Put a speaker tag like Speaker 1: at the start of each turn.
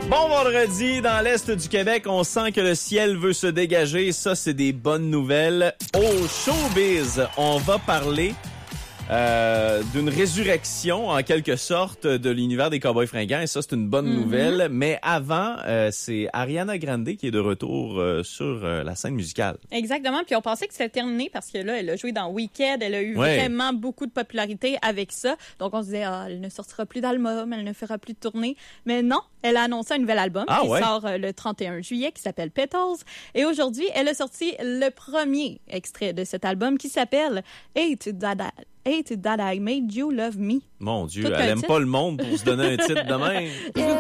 Speaker 1: Bon vendredi, dans l'Est du Québec, on sent que le ciel veut se dégager. Ça, c'est des bonnes nouvelles. Au showbiz, on va parler d'une résurrection, en quelque sorte, de l'univers des Cowboys fringants. Et ça, c'est une bonne nouvelle. Mais avant, c'est Ariana Grande qui est de retour sur la scène musicale.
Speaker 2: Exactement. Puis on pensait que c'était terminé parce que là, elle a joué dans Wicked. Elle a eu vraiment beaucoup de popularité avec ça. Donc on se disait, elle ne sortira plus d'album, elle ne fera plus de tournée. Mais non, elle a annoncé un nouvel album qui sort le 31 juillet, qui s'appelle Petals. Et aujourd'hui, elle a sorti le premier extrait de cet album qui s'appelle Hate That I Made You Love Me.
Speaker 1: Mon Dieu, elle aime pas le monde pour se donner un titre de même.